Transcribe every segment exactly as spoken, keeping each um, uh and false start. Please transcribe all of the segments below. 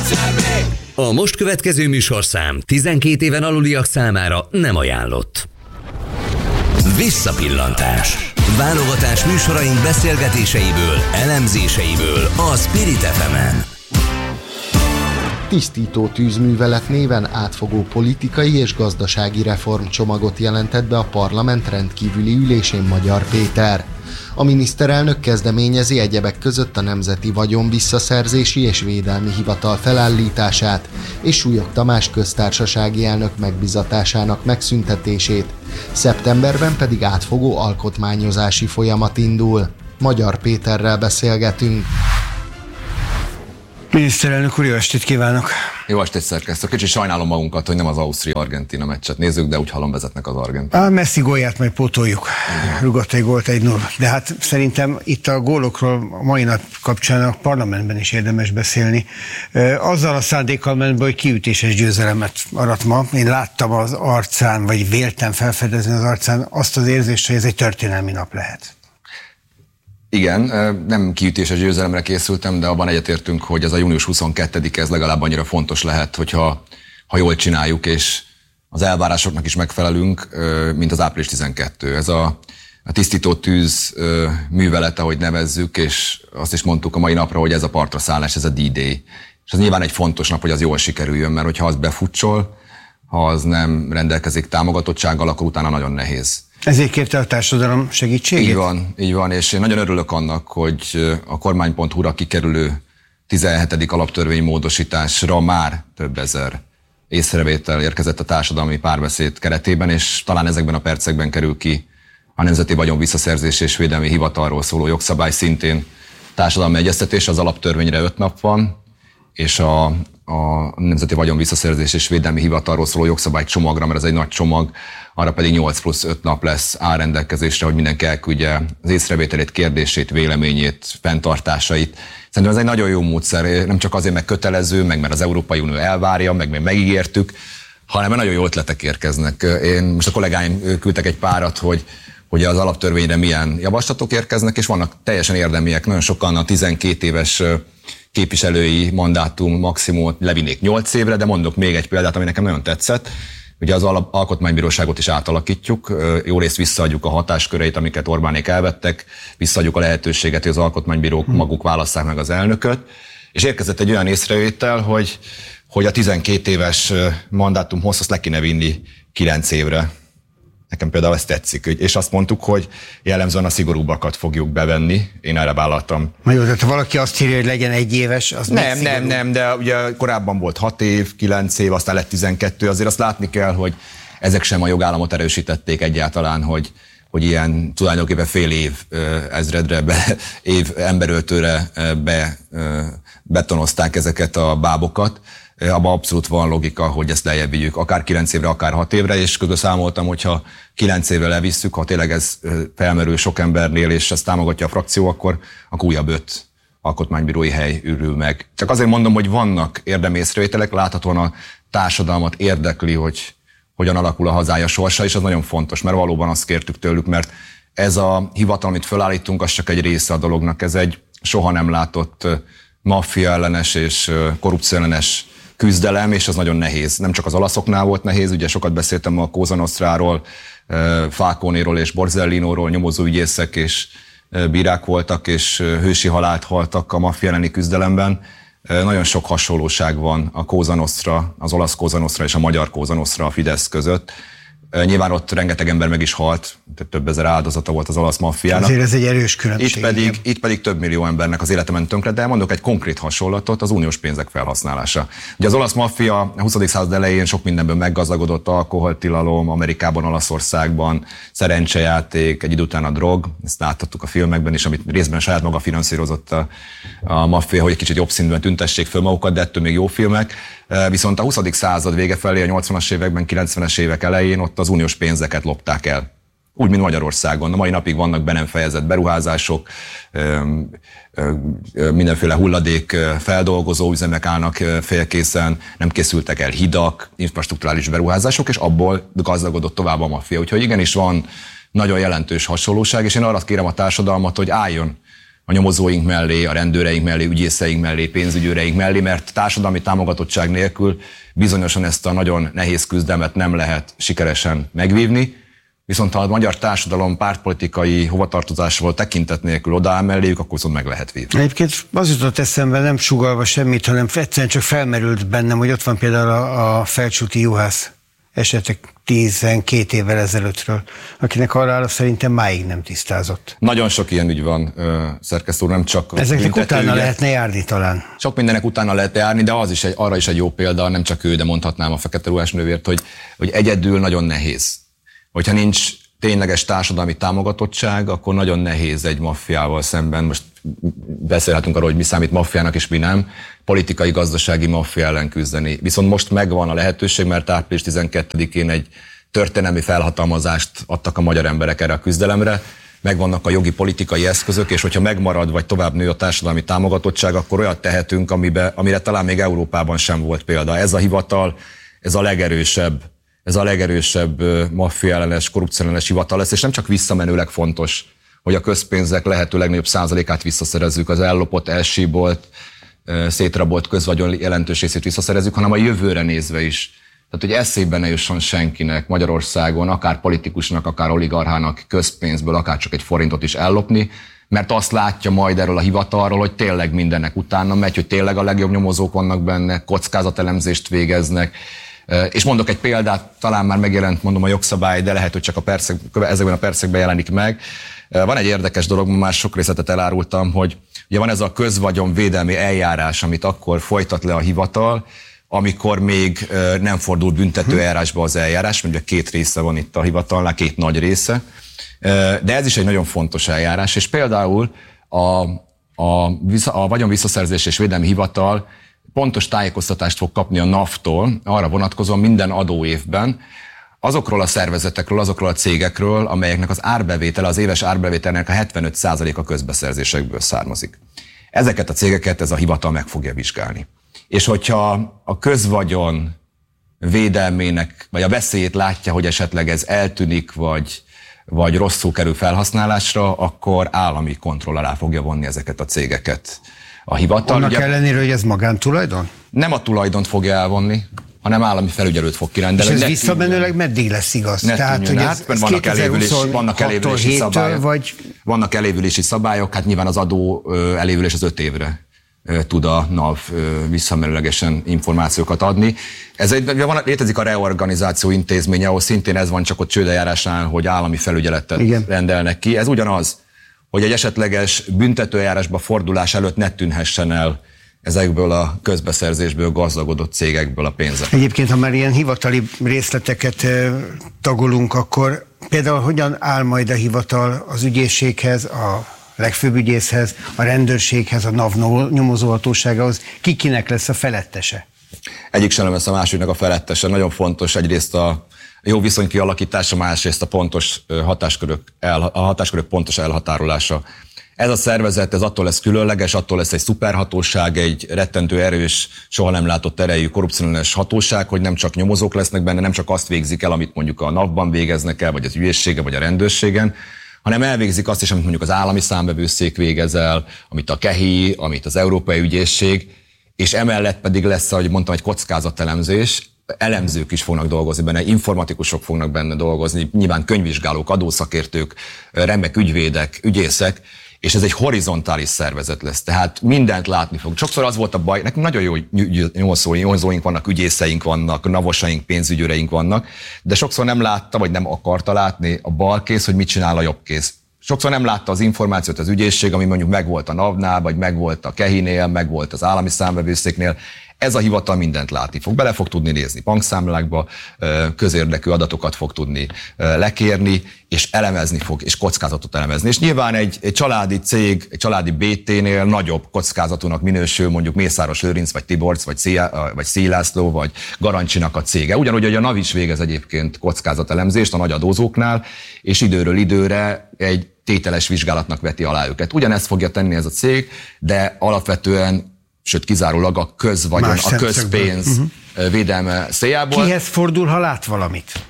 A most következő műsorszám tizenkét éven aluliak számára nem ajánlott. Visszapillantás. Válogatás műsoraink beszélgetéseiből, elemzéseiből a Spirit ef emen. Tisztító tűzművelet néven átfogó politikai és gazdasági reformcsomagot jelentett be a parlament rendkívüli ülésén Magyar Péter. A miniszterelnök kezdeményezi egyebek között a Nemzeti Vagyon Visszaszerzési és Védelmi Hivatal felállítását és Súlyog Tamás köztársasági elnök megbizatásának megszüntetését. Szeptemberben pedig átfogó alkotmányozási folyamat indul. Magyar Péterrel beszélgetünk. Miniszterelnök úr, jó estét kívánok! Jó estét, szerkesztő. Kicsit sajnálom magunkat, hogy nem az Ausztria-Argentina meccset nézzük, de úgy hallom, vezetnek az argentinok. A Messi gólját majd pótoljuk. Rugott egy gólt egy null. De hát szerintem itt a gólokról a mai nap kapcsán a parlamentben is érdemes beszélni. Azzal a szándékkal ment be, hogy kiütéses győzelemet arat ma. Én láttam az arcán, vagy véltem felfedezni az arcán azt az érzést, hogy ez egy történelmi nap lehet. Igen, nem kiütéses győzelemre készültem, de abban egyetértünk, hogy ez a június huszonkettedike ez legalább annyira fontos lehet, hogyha ha jól csináljuk, és az elvárásoknak is megfelelünk, mint az április tizenkettő. Ez a, a tisztító tűz művelete, ahogy nevezzük, és azt is mondtuk a mai napra, hogy ez a partra szállás, ez a D-Day. És ez nyilván egy fontos nap, hogy az jól sikerüljön, mert hogyha az befutsol, ha az nem rendelkezik támogatottsággal, akkor utána nagyon nehéz. Ezért kérte a társadalom segítségét? Így van, így van, és én nagyon örülök annak, hogy a kormány pont hu-ra kikerülő tizenhetedik alaptörvény módosításra már több ezer észrevétel érkezett a társadalmi párbeszéd keretében, és talán ezekben a percekben kerül ki a Nemzeti Vagyon Visszaszerzési és Védelmi Hivatalról szóló jogszabály, szintén társadalmi egyeztetés, az alaptörvényre öt nap van, és a, a Nemzeti Vagyon Visszaszerzési és Védelmi Hivatalról szóló jogszabály csomagra, mert ez egy nagy csomag, arra pedig nyolc plusz öt nap lesz áll rendelkezésre, hogy mindenki elküldje az észrevételét, kérdését, véleményét, fenntartásait. Szerintem ez egy nagyon jó módszer, nem csak azért, meg kötelező, meg mert az Európai Unió elvárja, meg még megígértük, hanem nagyon jó ötletek érkeznek. Én most a kollégáim küldtek egy párat, hogy hogy az alaptörvényre milyen javaslatok érkeznek, és vannak teljesen érdemiek, nagyon sokan a tizenkét éves képviselői mandátum maximumot levinnék nyolc évre, de mondok még egy példát, ami nekem nagyon tetszett. Ugye az alkotmánybíróságot is átalakítjuk, jó részt visszaadjuk a hatásköreit, amiket Orbánék elvettek, visszaadjuk a lehetőséget, hogy az alkotmánybírók maguk válasszák meg az elnököt, és érkezett egy olyan észrevétel, hogy, hogy a tizenkét éves mandátum hosszat le kéne vinni kilenc évre. Nekem például ezt tetszik, és azt mondtuk, hogy jellemzően a szigorúbbakat fogjuk bevenni. Én erre vállaltam. Na jó, tehát ha valaki azt írja, hogy legyen egy éves, az nem, nem, nem, de ugye korábban volt hat év, kilenc év, aztán lett tizenkettő, azért azt látni kell, hogy ezek sem a jogállamot erősítették egyáltalán, hogy, hogy ilyen tulajdonképpen fél év ezredre, be, év emberöltőre be, betonozták ezeket a bábokat. Abban abszolút van logika, hogy ezt lejjebb vigyük, akár kilenc évre, akár hat évre, és közben számoltam, hogyha kilenc évre levisszük, ha tényleg ez felmerül sok embernél, és ezt támogatja a frakció, akkor, akkor újabb öt alkotmánybírói hely ürül meg. Csak azért mondom, hogy vannak érdemi észrevételek, láthatóan a társadalmat érdekli, hogy hogyan alakul a hazája sorsa, és az nagyon fontos, mert valóban azt kértük tőlük, mert ez a hivatal, amit felállítunk, az csak egy része a dolognak, ez egy soha nem látott maffia ellenes és korrupció ellenes küzdelem, és az nagyon nehéz. Nem csak az olaszoknál volt nehéz, ugye sokat beszéltem a Cosa Nostráról, Falconéról és Borzellinóról, nyomozóügyészek és bírák voltak, és hősi halált haltak a maffia elleni küzdelemben. Nagyon sok hasonlóság van a Cosa Nostra, az olasz Cosa Nostra és a magyar Cosa Nostra a Fidesz között. Nyilván ott rengeteg ember meg is halt, több ezer áldozata volt az olasz maffiának. Azért ez egy erős különbség. Itt pedig, itt pedig több millió embernek az élete ment tönkre, de mondok egy konkrét hasonlatot, az uniós pénzek felhasználása. Ugye az olasz maffia a huszadik század elején sok mindenben meggazdagodott, alkoholtilalom, Amerikában, Olaszországban, szerencsejáték, egy idő után a drog, ezt láthattuk a filmekben is, amit részben saját maga finanszírozott a, a maffia, hogy egy kicsit jobb színben tüntessék föl magukat, de ettől még jó filmek. Viszont a huszadik század vége felé, a nyolcvanas években, kilencvenes évek elején ott az uniós pénzeket lopták el. Úgy, mint Magyarországon. A mai napig vannak be nem fejezett beruházások, mindenféle hulladék feldolgozó üzemek állnak félkészen, nem készültek el hidak, infrastrukturális beruházások, és abból gazdagodott tovább a maffia. Úgyhogy igenis van nagyon jelentős hasonlóság, és én arra kérem a társadalmat, hogy álljon a nyomozóink mellé, a rendőreink mellé, ügyészeink mellé, pénzügyőreink mellé, mert társadalmi támogatottság nélkül bizonyosan ezt a nagyon nehéz küzdelmet nem lehet sikeresen megvívni. Viszont ha a magyar társadalom pártpolitikai hovatartozásával tekintet nélkül odaáll melléjük, akkor viszont meg lehet vívni. Egyébként az jutott eszembe, nem sugallva semmit, hanem egyszerűen csak felmerült bennem, hogy ott van például a, a Felcsúti Juhász esetek tizenkét évvel ezelőttről, akinek halála szerintem máig nem tisztázott. Nagyon sok ilyen ügy van, szerkesztő úr, nem csak ezeknek utána lehetne járni talán. Sok mindenek utána lehet járni, de az is egy, arra is egy jó példa, nem csak ő, de mondhatnám a fekete ruhás nővért, hogy, hogy egyedül nagyon nehéz. Hogyha nincs tényleges társadalmi támogatottság, akkor nagyon nehéz egy maffiával szemben, most beszélhetünk arról, hogy mi számít maffiának és mi nem, politikai, gazdasági maffia ellen küzdeni. Viszont most megvan a lehetőség, mert április tizenkettedikén egy történelmi felhatalmazást adtak a magyar emberek erre a küzdelemre, megvannak a jogi politikai eszközök, és hogyha megmarad vagy tovább nő a társadalmi támogatottság, akkor olyat tehetünk, amibe, amire talán még Európában sem volt példa. Ez a hivatal, ez a legerősebb Ez a legerősebb maffia ellenes, korrupció ellenes hivatal lesz, és nem csak visszamenőleg fontos, hogy a közpénzek lehető legnagyobb százalékát visszaszerezzük, az ellopott, elsíbolt, szétrabolt közvagyon jelentős részét visszaszerezzük, hanem a jövőre nézve is. Tehát, hogy eszébe ne jusson senkinek Magyarországon, akár politikusnak, akár oligarchának közpénzből, akár csak egy forintot is ellopni, mert azt látja majd erről a hivatalról, hogy tényleg mindennek utána megy, hogy tényleg a legjobb nyomozók vannak benne, kockázatelemzést végeznek. És mondok egy példát, talán már megjelent, mondom, a jogszabály, de lehet, hogy csak a percek, ezekben a percekben jelenik meg. Van egy érdekes dolog, már sok részletet elárultam, hogy ugye van ez a közvagyonvédelmi eljárás, amit akkor folytat le a hivatal, amikor még nem fordul büntető eljárásba az eljárás, mert ugye két része van itt a hivatalnál, két nagy része. De ez is egy nagyon fontos eljárás, és például a, a, a vagyonvisszaszerzés és védelmi hivatal pontos tájékoztatást fog kapni a NAV-tól, arra vonatkozóan minden adóévben, azokról a szervezetekről, azokról a cégekről, amelyeknek az árbevétele, az éves árbevételnek a hetvenöt százaléka közbeszerzésekből származik. Ezeket a cégeket ez a hivatal meg fogja vizsgálni. És hogyha a közvagyon védelmének, vagy a veszélyét látja, hogy esetleg ez eltűnik, vagy, vagy rosszul kerül felhasználásra, akkor állami kontroll alá fogja vonni ezeket a cégeket a hivatal. Annak ugye, ellenére, hogy ez magántulajdon? Nem a tulajdont fogja elvonni, hanem állami felügyelőt fog kirendelni. És ez visszamenőleg meddig lesz igaz? Ne Tehát, tűnjön át, mert vannak elévülési, vannak elévülési szabályok. Vagy... Vannak elévülési szabályok, hát nyilván az adó elévülés az öt évre tud a NAV visszamenőlegesen információkat adni. Ez egy, van, létezik a reorganizáció intézménye, ahol szintén ez van, csak ott csődeljárásnál, hogy állami felügyeletet Igen. rendelnek ki. Ez ugyanaz, hogy egy esetleges büntetőeljárásba fordulás előtt ne tűnhessen el ezekből a közbeszerzésből gazdagodott cégekből a pénzek. Egyébként, ha már ilyen hivatali részleteket tagolunk, akkor például hogyan áll majd a hivatal az ügyészséghez, a legfőbb ügyészhez, a rendőrséghez, a NAV nyomozóhatóságához? Ki kinek lesz a felettese? Egyik sem lesz a másiknak a felettese. Nagyon fontos egyrészt a jó viszony kialakítása, másrészt a pontos hatáskörök, el, a hatáskörök pontos elhatárolása. Ez a szervezet, ez attól lesz különleges, attól lesz egy szuperhatóság, egy rettentő erős, soha nem látott erejű korrupciós hatóság, hogy nem csak nyomozók lesznek benne, nem csak azt végzik el, amit mondjuk a NAV-ban végeznek el, vagy az ügyészségen, vagy a rendőrségen, hanem elvégzik azt is, amit mondjuk az állami számvevőszék végez el, amit a KEHI, amit az Európai Ügyészség, és emellett pedig lesz, ahogy mondtam, egy kockázatelemzés, elemzők is fognak dolgozni benne, informatikusok fognak benne dolgozni, nyilván könyvvizsgálók, adószakértők, remek ügyvédek, ügyészek, és ez egy horizontális szervezet lesz, tehát mindent látni fog. Sokszor az volt a baj, nekünk nagyon jó nyomozóink vannak, ügyészeink vannak, navosaink, pénzügyőreink vannak, de sokszor nem látta, vagy nem akarta látni a balkész, hogy mit csinál a jobbkész. Sokszor nem látta az információt az ügyészség, ami mondjuk megvolt a NAV-nál, vagy megvolt a KEHI-nél, megvolt az állami számvevőszéknél. Ez a hivatal mindent látni fog. Bele fog tudni nézni bankszámlákba, közérdekű adatokat fog tudni lekérni, és elemezni fog, és kockázatot elemezni. És nyilván egy, egy családi cég, egy családi bé té-nél nagyobb kockázatúnak minősül mondjuk Mészáros Lőrinc, vagy Tiborcs, vagy, Szia, vagy Szélászló, vagy Garancsinak a cége. Ugyanúgy, hogy a NAV is végez egyébként kockázatelemzést a nagy adózóknál, és időről időre egy tételes vizsgálatnak veti alá őket. Ugyanezt fogja tenni ez a cég, de alapvetően sőt kizárólag a közvagyon, a közpénz uh-huh. védelme céljából. Kihez fordul, ha lát valamit?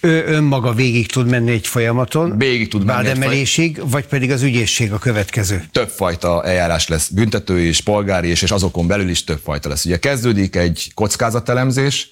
Ő önmaga végig tud menni egy folyamaton, végig tud menni vádemelésig, faj... vagy pedig az ügyészség a következő? Többfajta eljárás lesz, büntetői és polgári, és, és azokon belül is többfajta lesz. Ugye kezdődik egy kockázatelemzés,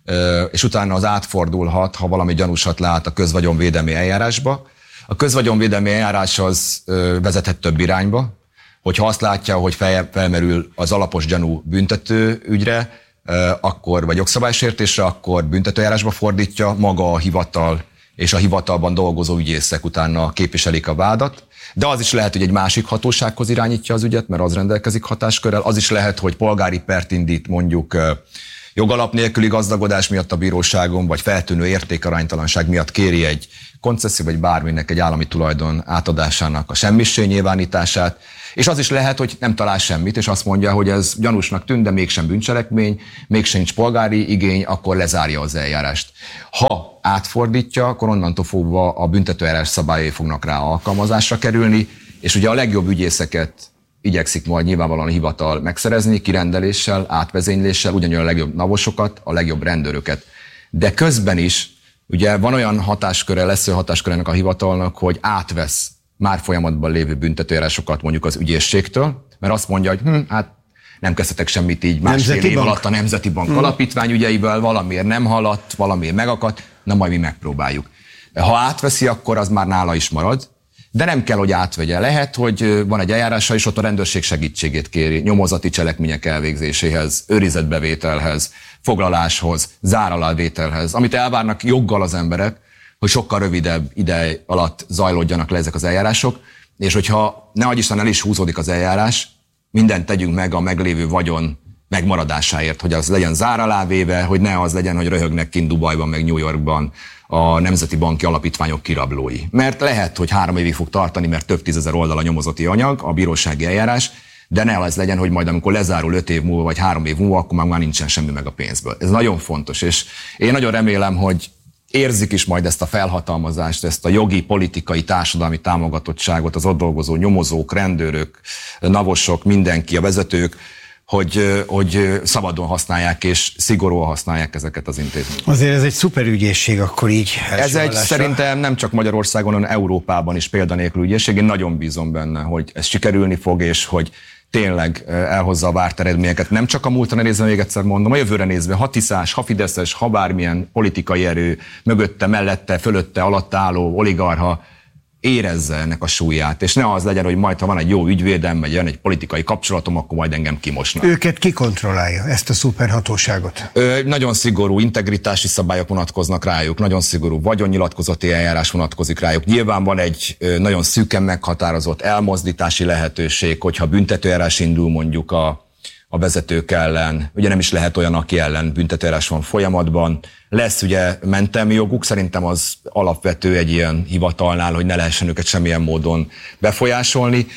és utána az átfordulhat, ha valami gyanúsat lát a közvagyonvédelmi eljárásba. A közvagyonvédelmi eljárás az vezethet több irányba, hogyha azt látja, hogy fel, felmerül az alapos gyanú büntető ügyre, akkor, vagy jogszabálysértésre, akkor büntetőeljárásba fordítja, maga a hivatal és a hivatalban dolgozó ügyészek utána képviselik a vádat. De az is lehet, hogy egy másik hatósághoz irányítja az ügyet, mert az rendelkezik hatáskörrel. Az is lehet, hogy polgári pert indít mondjuk jogalap nélküli gazdagodás miatt a bíróságon, vagy feltűnő értékaránytalanság miatt kéri egy koncesszió, vagy bárminek egy állami tulajdon átadásának a semmissé nyilvánítását. És az is lehet, hogy nem talál semmit, és azt mondja, hogy ez gyanúsnak tűnt, de mégsem bűncselekmény, mégsem nincs polgári igény, akkor lezárja az eljárást. Ha átfordítja, akkor onnantól fogva a büntetőeljárás szabályai fognak rá alkalmazásra kerülni, és ugye a legjobb ügyészeket igyekszik majd nyilvánvalóan a hivatal megszerezni, kirendeléssel, átvezényléssel, ugyanolyan a legjobb navosokat, a legjobb rendőröket. De közben is ugye van olyan hatásköre, lesz olyan hatásköre a hivatalnak, hogy átvesz már folyamatban lévő büntetőeljárásokat mondjuk az ügyészségtől, mert azt mondja, hogy hm, hát nem kezdhetek semmit így másfél év alatt a Nemzeti Bank hmm. alapítvány ügyeivel, valamiért nem haladt, valamiért megakadt, na majd mi megpróbáljuk. Ha átveszi, akkor az már nála is marad, de nem kell, hogy átvegye. Lehet, hogy van egy eljárása, és ott a rendőrség segítségét kéri nyomozati cselekmények elvégzéséhez, őrizetbevételhez, foglaláshoz, záralalvételhez, amit elvárnak joggal az emberek, hogy sokkal rövidebb ide alatt zajlódjanak le ezek az eljárások, és hogyha ne adj Isten el is húzódik az eljárás, mindent tegyünk meg a meglévő vagyon megmaradásáért, hogy az legyen zár alá véve, hogy ne az legyen, hogy röhögnek kint Dubajban, meg New Yorkban a nemzeti banki alapítványok kirablói. Mert lehet, hogy három évig fog tartani, mert több tízezer oldal a nyomozati anyag, a bírósági eljárás, de ne az legyen, hogy majd amikor lezárul öt év múlva, vagy három év múlva, akkor már nincsen semmi meg a pénzből. Ez nagyon fontos, és én nagyon remélem, hogy érzik is majd ezt a felhatalmazást, ezt a jogi, politikai, társadalmi támogatottságot, az ott dolgozó nyomozók, rendőrök, navosok, mindenki, a vezetők, hogy, hogy szabadon használják és szigorúan használják ezeket az intézményeket. Azért ez egy szuper ügyészség akkor így. Ez egy szerintem nem csak Magyarországon, hanem Európában is példanélkül ügyészség. Én nagyon bízom benne, hogy ez sikerülni fog, és hogy tényleg elhozza a várt eredményeket. Nem csak a múltra nézve, még egyszer mondom, a jövőre nézve, ha tiszás, ha fideszes, ha bármilyen politikai erő mögötte, mellette, fölötte, alatt álló oligarcha érezze ennek a súlyát, és ne az legyen, hogy majd, ha van egy jó ügyvédem, vagy jön egy politikai kapcsolatom, akkor majd engem kimosnak. Őket ki kontrollálja, ezt a szuperhatóságot? Ö, nagyon szigorú integritási szabályok vonatkoznak rájuk, nagyon szigorú vagyonnyilatkozati eljárás vonatkozik rájuk. Nyilván van egy ö, nagyon szűken meghatározott elmozdítási lehetőség, hogyha büntetőeljárás indul mondjuk a a vezetők ellen, ugye nem is lehet olyan, aki ellen büntetőeljárás van folyamatban. Lesz ugye mentelmi joguk, szerintem az alapvető egy ilyen hivatalnál, hogy ne lehessen őket semmilyen módon befolyásolni,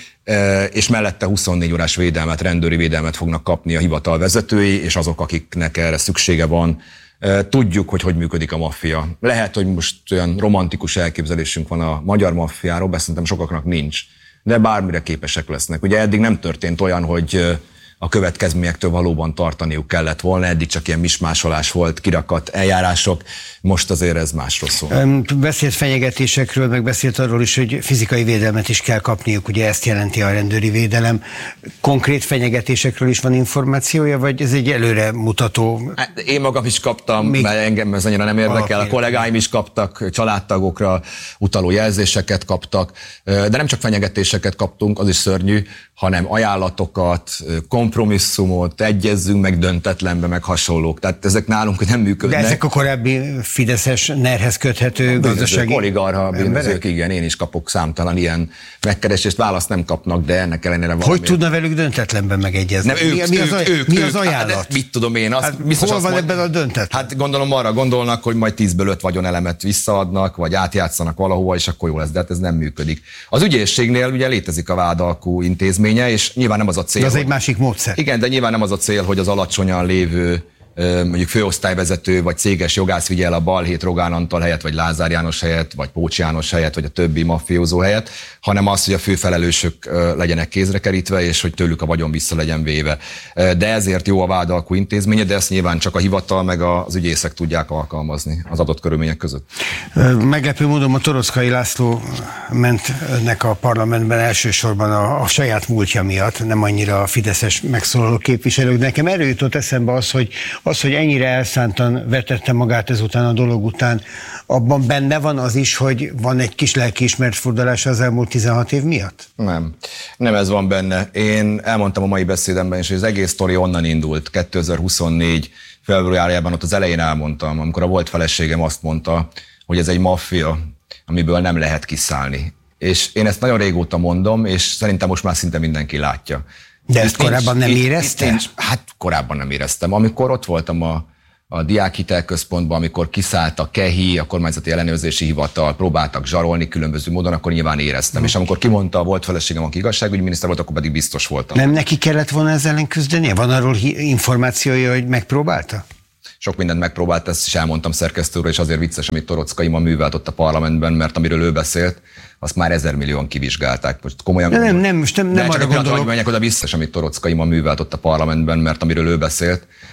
és mellette huszonnégy órás védelmet, rendőri védelmet fognak kapni a hivatal vezetői, és azok, akiknek erre szüksége van. Tudjuk, hogy hogy működik a maffia. Lehet, hogy most olyan romantikus elképzelésünk van a magyar maffiáról, de szerintem sokaknak nincs, de bármire képesek lesznek. Ugye eddig nem történt olyan, hogy a következményektől valóban tartaniuk kellett volna, eddig csak ilyen mismásolás volt, kirakat eljárások, most azért ez másról szól. Beszélt fenyegetésekről, meg beszélt arról is, hogy fizikai védelmet is kell kapniuk, ugye ezt jelenti a rendőri védelem. Konkrét fenyegetésekről is van információja, vagy ez egy előre mutató? Én magam is kaptam, még mert engem ez annyira nem érdekel, a kollégáim is kaptak, családtagokra utaló jelzéseket kaptak, de nem csak fenyegetéseket kaptunk, az is szörnyű, hanem ajánlatokat, kompromisszumot, egyezzünk meg döntetlenbe, meg hasonlók. Tehát ezek nálunk nem működnek. De ezek a korábbi fideszes nerhez köthető gazdasági oligarcha bűnözők, igen, én is kapok számtalan ilyen megkeresést, választ nem kapnak, de ennek ellenére valami. Hogy tudna velük döntetlenben megegyezni? Nem, ők, mi, mi, az, ők, ők, mi az ők, ajánlat? Hát, mit tudom én? Azt, hát, biztos hol azt van mond, ebben a döntetlen? Hát gondolom arra gondolnak, hogy majd tízből öt vagyonelemet visszaadnak, vagy átjátszanak valahova, és akkor jó lesz, de hát ez nem működik. Az ügyészségnél ugye létezik a vádalkú intézménye, és nyilván nem az a cél. De az hogy, egy másik módszer. Igen, de nyilván nem az a cél, hogy az alacsonyan lévő mondjuk főosztályvezető vagy céges jogász vigye el a Balhét Rogán Antal helyett, vagy Lázár János helyett, vagy Pócs János helyett, vagy a többi maffiózó helyett, hanem az, hogy a főfelelősök legyenek kézre kerítve, és hogy tőlük a vagyon vissza legyen véve. De ezért jó a vádalkú intézménye, de ezt nyilván csak a hivatal meg az ügyészek tudják alkalmazni az adott körülmények között. Meglepő módon a Torockai László ment nek a parlamentben elsősorban a, a saját múltja miatt, nem annyira a fideszes megszólaló képviselők. Nekem erről jutott eszembe az, hogy az, hogy ennyire elszántan vetette magát ezután a dolog után, abban benne van az is, hogy van egy kis lelkiismert fordulása az elmúlt tizenhat év miatt? Nem. Nem ez van benne. Én elmondtam a mai beszédemben is, hogy az egész sztori onnan indult. kétezer-huszonnégy februárjában ott az elején elmondtam, amikor a volt feleségem azt mondta, hogy ez egy maffia, amiből nem lehet kiszállni. És én ezt nagyon régóta mondom, és szerintem most már szinte mindenki látja. De ezt korábban nem érezte? Hát korábban nem éreztem. Amikor ott voltam a, a Diákhitelközpontban, amikor kiszállt a KEHI, a Kormányzati Ellenőrzési Hivatal, próbáltak zsarolni különböző módon, akkor nyilván éreztem. Hmm. És amikor kimondta a volt feleségem, aki igazságügyminiszter volt, akkor pedig biztos voltam. Nem neki kellett volna ezzel ellen küzdenie? Van arról információja, hogy megpróbálta? Sok mindent megpróbált, ezt is elmondtam szerkesztő úrra, és azért vicces, amit Torockai ma művelt ott a parlamentben, mert amiről ő beszélt, azt már ezer millióan kivizsgálták. Most komolyan nem, nem, most nem, nem arra gondolok. Menjek oda biztos, amit Torockai ma művelt ott a parlamentben, mert amiről ő beszélt,